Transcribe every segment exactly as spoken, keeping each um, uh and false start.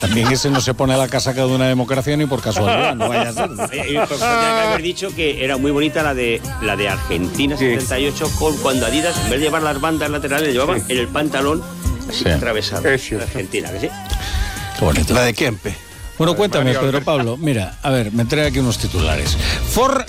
También ese no se pone la casaca de una democracia ni por casualidad, no vaya a ser. Tendría que haber dicho que era muy bonita la de la de Argentina setenta y ocho, con cuando Adidas, en vez de llevar las bandas laterales, llevaban sí. en el pantalón así sí. atravesado. Es la Argentina, ¿que sí? Qué bonito. La de Kempe. Bueno, cuéntame, Pedro Pablo. Mira, a ver, me trae aquí unos titulares. Ford...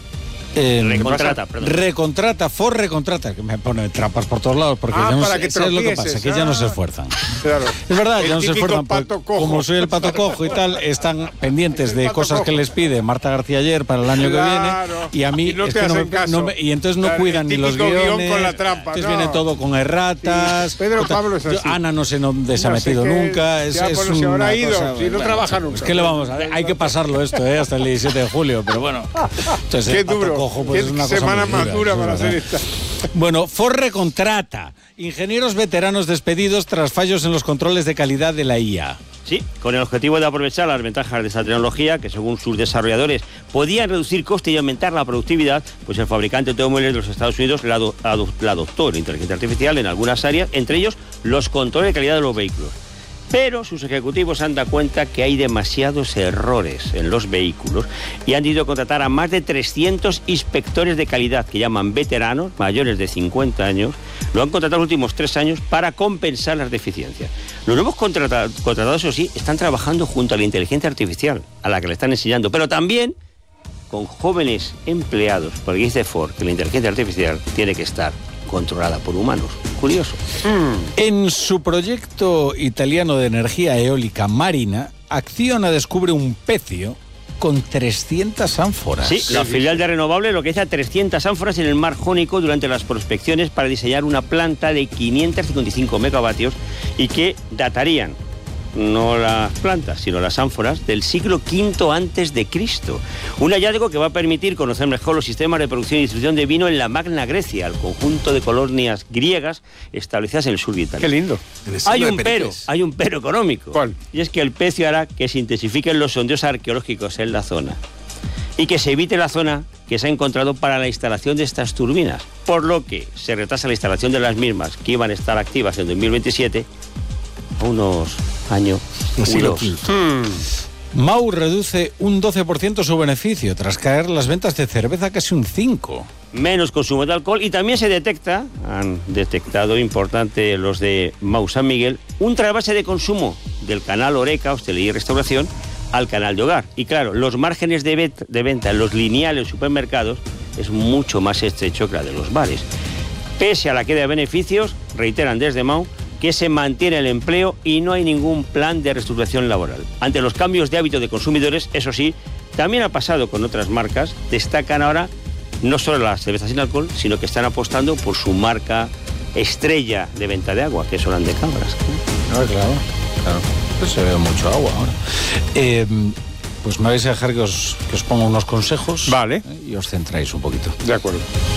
Eh, recontrata, perdón. Recontrata, Ford recontrata, que me pone trampas por todos lados, porque ah, ya no para sé, que eso es lo que pasa, que ya no se esfuerzan. Claro. Es verdad, ya no se esfuerzan, como soy el pato cojo y tal, están pendientes de cosas cojo. que les pide Marta García ayer para el año claro. que viene, y a mí y no es que no me, no me, y entonces no claro, cuidan ni los guiones, guión con la trampa, entonces no. viene todo con erratas. Sí. Pedro Pablo es así. Yo, Ana no sé dónde se ha metido nunca, es, es si habrá ido, cosa, si no bueno, trabaja nunca. Es que le vamos a ver, hay que pasarlo esto, eh, hasta el diecisiete de julio, pero bueno. Entonces el pato cojo pues es una cosa semana más dura para hacer esta. Bueno, Ford recontrata. Ingenieros veteranos despedidos tras fallos en los controles de calidad de la I A. Sí, con el objetivo de aprovechar las ventajas de esta tecnología, que según sus desarrolladores podían reducir coste y aumentar la productividad, pues el fabricante de automóviles de los Estados Unidos la, ado la adoptó la inteligencia artificial en algunas áreas, entre ellos los controles de calidad de los vehículos. Pero sus ejecutivos se han dado cuenta que hay demasiados errores en los vehículos y han ido a contratar a más de trescientos inspectores de calidad, que llaman veteranos, mayores de cincuenta años. Lo han contratado los últimos tres años para compensar las deficiencias. Los nuevos contratados, contratados, eso sí, están trabajando junto a la inteligencia artificial, a la que le están enseñando, pero también con jóvenes empleados, porque dice Ford que la inteligencia artificial tiene que estar controlada por humanos. Curioso. Mm. En su proyecto italiano de energía eólica marina, Acciona descubre un pecio con trescientas ánforas. Sí, la filial de Renovable lo que hizo trescientas ánforas en el mar Jónico durante las prospecciones para diseñar una planta de quinientos cincuenta y cinco megavatios y que datarían no las plantas, sino las ánforas del siglo quinto antes de Cristo. Un hallazgo que va a permitir conocer mejor los sistemas de producción y distribución de vino en la Magna Grecia, el conjunto de colonias griegas establecidas en el sur de Italia. Qué lindo. Hay un pero, hay un pero económico. ¿Cuál? Y es que el pecio hará que se intensifiquen los sondeos arqueológicos en la zona y que se evite la zona que se ha encontrado para la instalación de estas turbinas, por lo que se retrasa la instalación de las mismas, que iban a estar activas en dos mil veintisiete, a unos años seguros. Hmm. Mau reduce un doce por ciento su beneficio tras caer las ventas de cerveza casi un cinco por ciento. Menos consumo de alcohol y también se detecta, han detectado importante los de Mau San Miguel, un trasvase de consumo del canal Horeca, Hostelería y Restauración, al canal de hogar. Y claro, los márgenes de, vet, de venta en los lineales supermercados es mucho más estrecho que la de los bares. Pese a la queda de beneficios, reiteran desde Mau, que se mantiene el empleo y no hay ningún plan de reestructuración laboral. Ante los cambios de hábito de consumidores, eso sí, también ha pasado con otras marcas, destacan ahora no solo las cervezas sin alcohol, sino que están apostando por su marca estrella de venta de agua, que es Olan de Cabras. Ah, claro, claro. Pues se ve mucho agua ahora. Eh, pues me vais a dejar que os, que os ponga unos consejos. Vale. Eh, y os centráis un poquito. De acuerdo.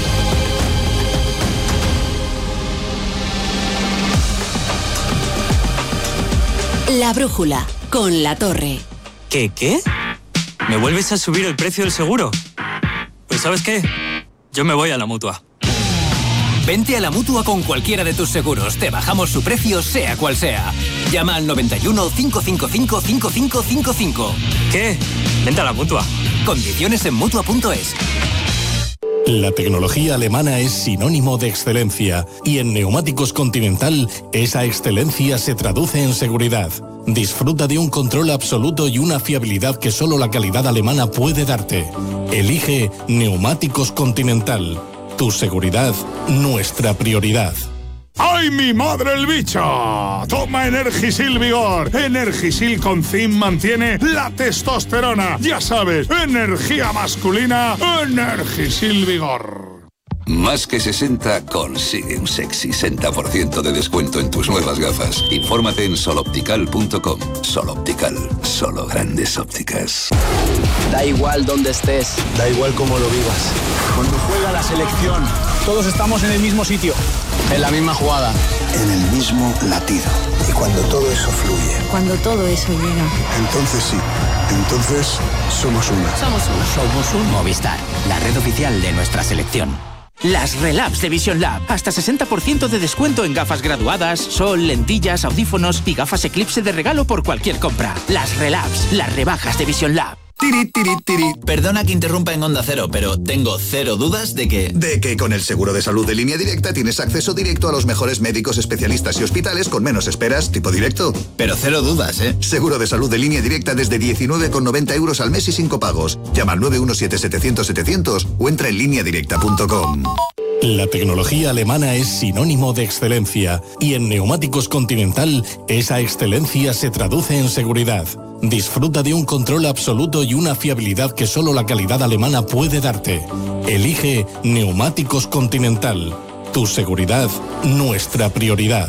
La brújula, con La Torre. ¿Qué, qué? ¿Me vuelves a subir el precio del seguro? Pues ¿sabes qué? Yo me voy a la Mutua. Vente a la Mutua con cualquiera de tus seguros. Te bajamos su precio, sea cual sea. Llama al noventa y uno, cinco cinco cinco, cinco cinco cinco cinco. ¿Qué? Vente a la Mutua. Condiciones en Mutua punto es. La tecnología alemana es sinónimo de excelencia y en Neumáticos Continental esa excelencia se traduce en seguridad. Disfruta de un control absoluto y una fiabilidad que solo la calidad alemana puede darte. Elige Neumáticos Continental. Tu seguridad, nuestra prioridad. ¡Ay, mi madre el bicho! Toma Energisil Vigor. Energisil con zinc mantiene la testosterona. Ya sabes, energía masculina, Energisil Vigor. Más que sesenta consigue un sexy sesenta por ciento de descuento en tus nuevas gafas. Infórmate en soloptical punto com. Soloptical, solo grandes ópticas. Da igual dónde estés, da igual cómo lo vivas. Cuando juega la selección, todos estamos en el mismo sitio, en la misma jugada, en el mismo latido. Y cuando todo eso fluye, cuando todo eso llega, entonces sí, entonces somos uno. Somos uno. Somos uno. Movistar, la red oficial de nuestra selección. Las Relabs de Vision Lab. Hasta sesenta por ciento de descuento en gafas graduadas, sol, lentillas, audífonos y gafas Eclipse de regalo por cualquier compra. Las Relabs, las rebajas de Vision Lab. Tiri, tiri, tiri. Perdona que interrumpa en Onda Cero, pero tengo cero dudas de que... De que con el seguro de salud de Línea Directa tienes acceso directo a los mejores médicos, especialistas y hospitales con menos esperas, tipo directo. Pero cero dudas, ¿eh? Seguro de salud de Línea Directa desde diecinueve con noventa euros al mes y sin copagos. Llama al nueve uno siete setecientos setecientos o entra en línea directa punto com. La tecnología alemana es sinónimo de excelencia y en Neumáticos Continental esa excelencia se traduce en seguridad. Disfruta de un control absoluto y una fiabilidad que solo la calidad alemana puede darte. Elige Neumáticos Continental. Tu seguridad, nuestra prioridad.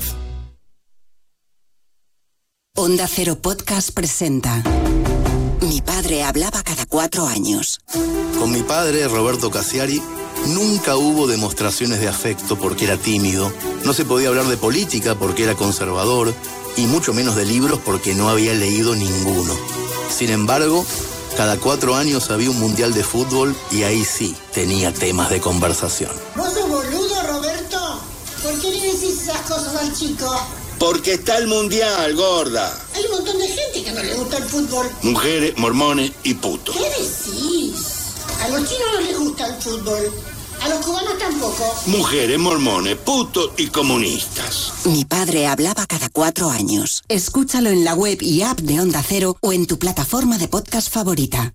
Onda Cero Podcast presenta Mi padre hablaba cada cuatro años. Con mi padre, Roberto Cassiari, nunca hubo demostraciones de afecto porque era tímido, no se podía hablar de política porque era conservador y mucho menos de libros porque no había leído ninguno. Sin embargo, cada cuatro años había un mundial de fútbol y ahí sí tenía temas de conversación. ¿Vos sos boludo, Roberto? ¿Por qué le decís esas cosas al chico? Porque está el mundial, gorda. Hay un montón de gente que no le gusta el fútbol. Mujeres, mormones y putos. ¿Qué decís? A los chinos no les gusta el fútbol. A los cubanos tampoco. Mujeres, mormones, putos y comunistas. Mi padre hablaba cada cuatro años. Escúchalo en la web y app de Onda Cero o en tu plataforma de podcast favorita.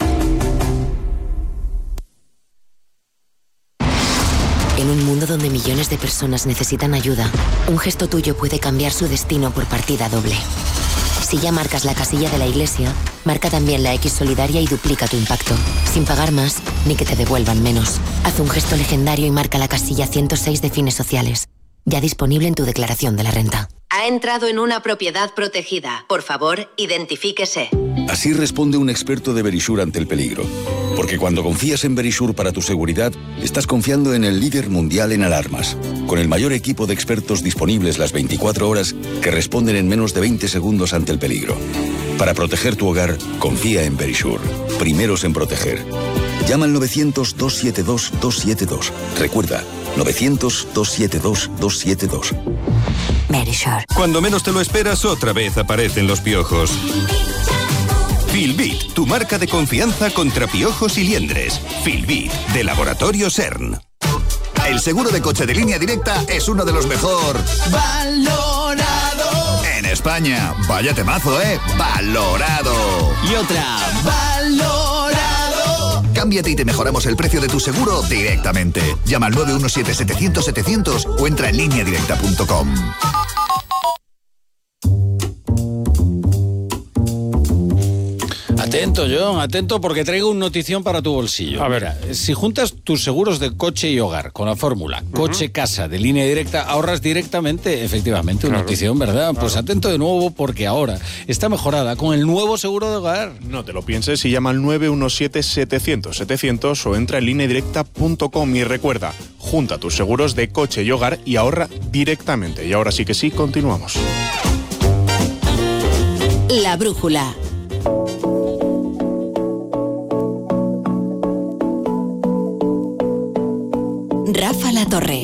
En un mundo donde millones de personas necesitan ayuda, un gesto tuyo puede cambiar su destino por partida doble. Si ya marcas la casilla de la iglesia, marca también la X solidaria y duplica tu impacto, sin pagar más ni que te devuelvan menos. Haz un gesto legendario y marca la casilla ciento seis de Fines Sociales, ya disponible en tu declaración de la renta. Ha entrado en una propiedad protegida. Por favor, identifíquese. Así responde un experto de Verisure ante el peligro. Porque cuando confías en Verisure para tu seguridad, estás confiando en el líder mundial en alarmas, con el mayor equipo de expertos disponibles las veinticuatro horas que responden en menos de veinte segundos ante el peligro. Para proteger tu hogar, confía en Verisure. Primeros en proteger. Llama al novecientos, dos siete dos, dos siete dos. Recuerda, novecientos, dos siete dos, dos siete dos. Verisure. Cuando menos te lo esperas, otra vez aparecen los piojos. Filbit, tu marca de confianza contra piojos y liendres. Filbit, de Laboratorio CERN. El seguro de coche de Línea Directa es uno de los mejor valorado en España. Vaya temazo, ¿eh? Valorado. Y otra, valorado. Cámbiate y te mejoramos el precio de tu seguro directamente. Llama al nueve uno siete setecientos setecientos o entra en línea directa punto com. Atento, John, atento porque traigo una notición para tu bolsillo. A ver. Mira, si juntas tus seguros de coche y hogar con la fórmula uh-huh. coche-casa de Línea Directa, ahorras directamente, efectivamente, una claro. notición, ¿verdad? Claro. Pues atento de nuevo porque ahora está mejorada con el nuevo seguro de hogar. No te lo pienses y llama al nueve uno siete setecientos setecientos o entra en línea directa punto com y recuerda, junta tus seguros de coche y hogar y ahorra directamente. Y ahora sí que sí, continuamos. La brújula. Rafa La Torre.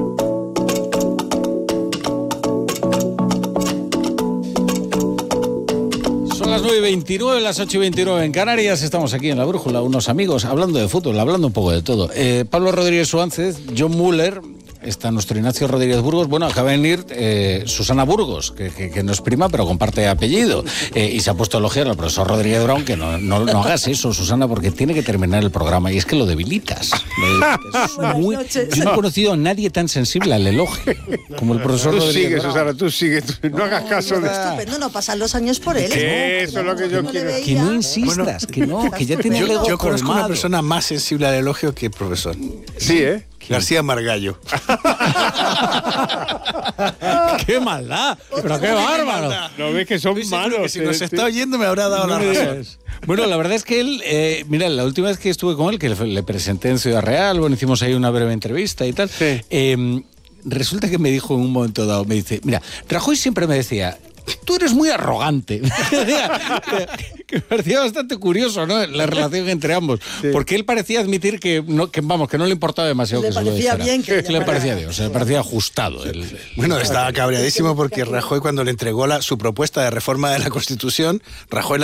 Son las nueve y veintinueve, las ocho y veintinueve en Canarias. Estamos aquí en La Brújula, unos amigos, hablando de fútbol, hablando un poco de todo. Eh, Pablo Rodríguez Suárez, John Muller, está nuestro Ignacio Rodríguez Burgos. Bueno, acaba de venir eh, Susana Burgos, que, que, que no es prima, pero comparte apellido. Eh, y se ha puesto a elogiar al profesor Rodríguez Brown, que no, no, no hagas eso, Susana, porque tiene que terminar el programa. Y es que lo debilitas. Lo debilitas. Es muy, yo no he conocido a nadie tan sensible al elogio como el profesor tú Rodríguez sigue, Brown. Susana, tú sigue. Tú, no, no hagas caso de esto. Estupendo, no pasan los años por él. Que eso es lo que yo no quiero. Que no insistas, que no, que ya tiene el ego Yo conozco colmado. una persona más sensible al elogio que el profesor. Sí, ¿eh? García Margallo. ¡Qué maldad! ¡Pero qué bárbaro! No ves que son malos. Que si nos está oyendo me habrá dado no la razón. Bueno, la verdad es que él, eh, mira, la última vez que estuve con él, que le, le presenté en Ciudad Real, bueno, hicimos ahí una breve entrevista y tal, sí. eh, resulta que me dijo en un momento dado, me dice, mira, Rajoy siempre me decía, tú eres muy arrogante. que me parecía bastante curioso, ¿no? La relación entre ambos. Sí. Porque él parecía admitir que, no, que, vamos, que no le importaba demasiado le que se lo parecía dijera. bien que, que le parecía bien, o sea, le parecía ajustado. El, el... Bueno, estaba cabreadísimo porque Rajoy, cuando le entregó la, su propuesta de reforma de la Constitución, Rajoy la